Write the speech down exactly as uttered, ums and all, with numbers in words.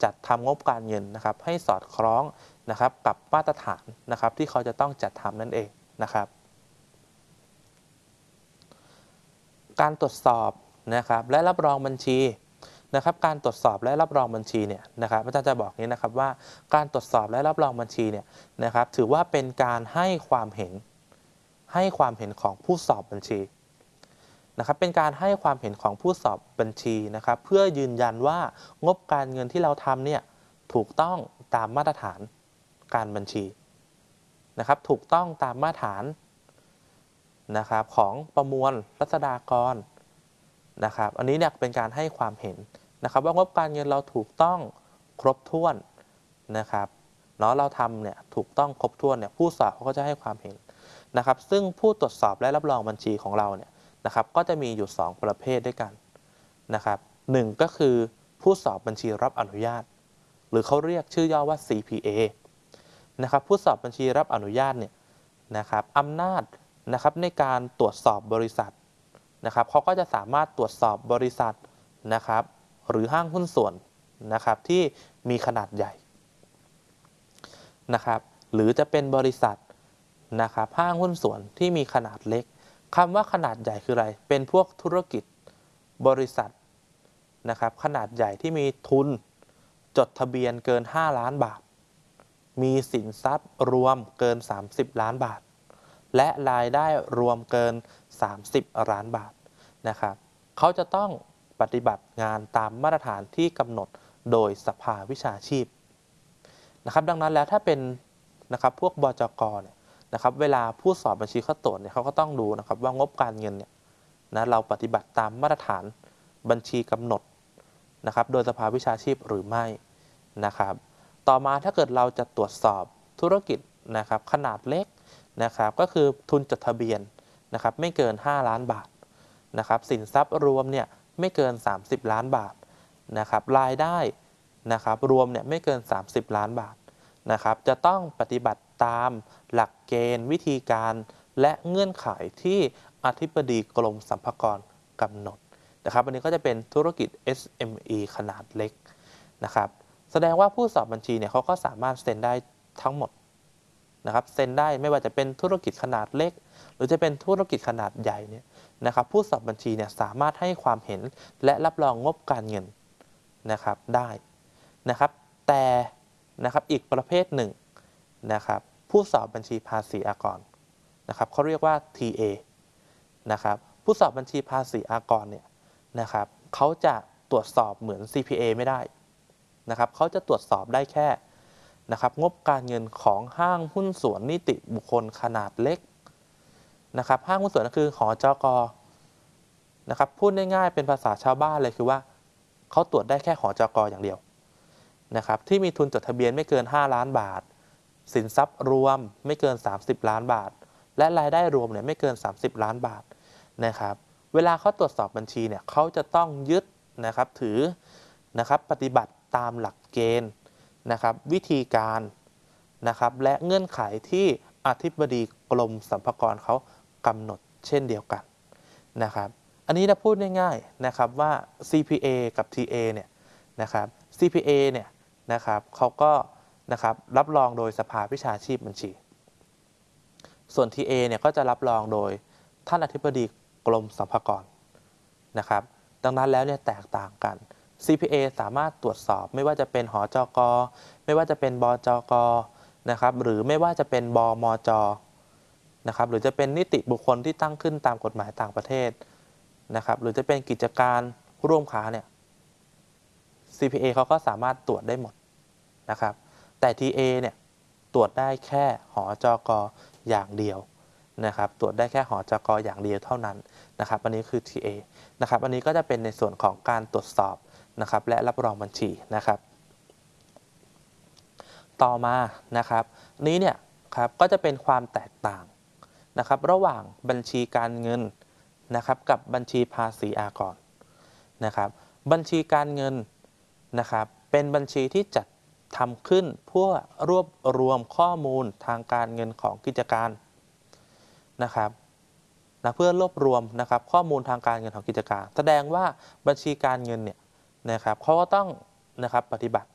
จัดทำงบการเงินนะครับให้สอดคล้องนะครับกับมาตรฐานนะครับที่เขาจะต้องจัดทำนั่นเองนะครับการตรวจสอบนะครับและรับรองบัญชีนะครับการตรวจสอบและรับรองบัญชีเนี่ยนะครับอาจารย์จะบอกนี้นะครับว่าการตรวจสอบและรับรองบัญชีเนี่ยนะครับถือว่าเป็นการให้ความเห็นให้ความเห็นของผู้สอบบัญชีนะครับเป็นการให้ความเห็นของผู้สอบบัญชีนะครับเพื่อยืนยันว่างบการเงินที่เราทำเนี่ยถูกต้องตามมาตรฐานการบัญชีนะครับถูกต้องตามมาตรฐานนะครับของประมวลรัษฎากรนะครับอันนี้เนี่ยเป็นการให้ความเห็นนะครับว่างบการเงินเราถูกต้องครบถ้วนนะครับเนาะเราทำเนี่ยถูกต้องครบถ้วนเนี่ยผู้สอบเขาก็จะให้ความเห็นนะครับซึ่งผู้ตรวจสอบและรับรองบัญชีของเราเนี่ยนะครับก็จะมีอยู่สองประเภทด้วยกันนะครับหนึ่งก็คือผู้สอบบัญชีรับอนุญาตหรือเขาเรียกชื่อย่อว่า ซี พี เอ นะครับผู้สอบบัญชีรับอนุญาตเนี่ยนะครับอำนาจนะครับในการตรวจสอบบริษัทนะครับเขาก็จะสามารถตรวจสอบบริษัทนะครับหรือห้างหุ้นส่วนนะครับที่มีขนาดใหญ่นะครับหรือจะเป็นบริษัทนะครับห้างหุ้นส่วนที่มีขนาดเล็กคำว่าขนาดใหญ่คืออะไรเป็นพวกธุรกิจบริษัทนะครับขนาดใหญ่ที่มีทุนจดทะเบียนเกินห้าล้านบาทมีสินทรัพย์รวมเกินสามสิบล้านบาทและรายได้รวมเกินสามสิบล้านบาทนะครับเขาจะต้องปฏิบัติงานตามมาตรฐานที่กำหนดโดยสภาวิชาชีพนะครับดังนั้นแล้วถ้าเป็นนะครับพวกบจก.เนี่ยนะครับเวลาผู้สอบบัญชีเข้าตรวจเนี่ยเขาก็ต้องดูนะครับว่างบการเงินเนี่ยนะเราปฏิบัติตามมาตรฐานบัญชีกำหนดนะครับโดยสภาวิชาชีพหรือไม่นะครับต่อมาถ้าเกิดเราจะตรวจสอบธุรกิจนะครับขนาดเล็กนะครับก็คือทุนจดทะเบียนนะครับไม่เกินห้าล้านบาทนะครับสินทรัพย์รวมเนี่ยไม่เกินสามสิบล้านบาทนะครับรายได้นะครับรวมเนี่ยไม่เกินสามสิบล้านบาทนะครับจะต้องปฏิบัติตามหลักเกณฑ์วิธีการและเงื่อนไขที่อธิบดีกรมสรรพากรกำหนดนะครับอันนี้ก็จะเป็นธุรกิจ เอส เอ็ม อี ขนาดเล็กนะครับแสดงว่าผู้สอบบัญชีเนี่ยเขาก็สามารถเซ็นได้ทั้งหมดนะครับเซ็นได้ไม่ว่าจะเป็นธุรกิจขนาดเล็กหรือจะเป็นธุรกิจขนาดใหญ่เนี่ยนะครับผู้สอบบัญชีเนี่ยสามารถให้ความเห็นและรับรองงบการเงินนะครับได้นะครับแต่นะครับอีกประเภทหนึ่งนะครับผู้สอบบัญชีภาษีอากรนะครับเขาเรียกว่า ที เอ นะครับผู้สอบบัญชีภาษีอากรเนี่ยนะครับเขาจะตรวจสอบเหมือน ซี พี เอ ไม่ได้นะครับเขาจะตรวจสอบได้แค่นะครับงบการเงินของห้างหุ้นส่วนนิติบุคคลขนาดเล็กนะครับห้างหุ้นส่วนก็คือหจก.นะครับพูดง่ายๆเป็นภาษาชาวบ้านเลยคือว่าเขาตรวจได้แค่หจก.อย่างเดียวนะครับที่มีทุนจดทะเบียนไม่เกินห้าล้านบาทสินทรัพย์รวมไม่เกินสามสิบล้านบาทและรายได้รวมเนี่ยไม่เกินสามสิบล้านบาทนะครับเวลาเขาตรวจสอบบัญชีเนี่ยเขาจะต้องยึดนะครับถือนะครับปฏิบัติตามหลักเกณฑ์นะครับวิธีการนะครับและเงื่อนไขที่อธิบดีกรมสรรพากรเขากำหนดเช่นเดียวกันนะครับอันนี้นะพูดง่ายๆนะครับว่า ซี พี เอ กับ ที เอ เนี่ยนะครับ ซี พี เอ เนี่ยนะครับเขาก็นะครับรับรองโดยสภาวิชาชีพบัญชีส่วน ที เอ เนี่ยก็จะรับรองโดยท่านอธิบดีกรมสรรพากรนะครับดังนั้นแล้วเนี่ยแตกต่างกัน ซี พี เอ สามารถตรวจสอบไม่ว่าจะเป็นหจก.ไม่ว่าจะเป็นบจก.นะครับหรือไม่ว่าจะเป็นบมจ.นะครับหรือจะเป็นนิติบุคคลที่ตั้งขึ้นตามกฎหมายต่างประเทศนะครับหรือจะเป็นกิจการร่วมค้าเนี่ย ซี พี เอ เขาก็สามารถตรวจได้หมดนะครับแต่ ที เอ เนี่ยตรวจได้แค่หจก.อย่างเดียวนะครับตรวจได้แค่หจก.อย่างเดียวเท่านั้นนะครับอันนี้คือ ที เอ นะครับอันนี้ก็จะเป็นในส่วนของการตรวจสอบนะครับและรับรองบัญชีนะครับต่อมานะครับนี้เนี่ยครับก็จะเป็นความแตกต่างนะครับระหว่างบัญชีการเงินนะครับกับบัญชีภาษีอากรนะครับบัญชีการเงินนะครับเป็นบัญชีที่จัดทำขึ้นเพื่อรวบรวมข้อมูลทางการเงินของกิจการนะครับนะเพื่อรวบรวมนะครับข้อมูลทางการเงินของกิจการแสดงว่าบัญชีการเงินเนี่ยนะครับเขาก็ต้องนะครับปฏิบัติ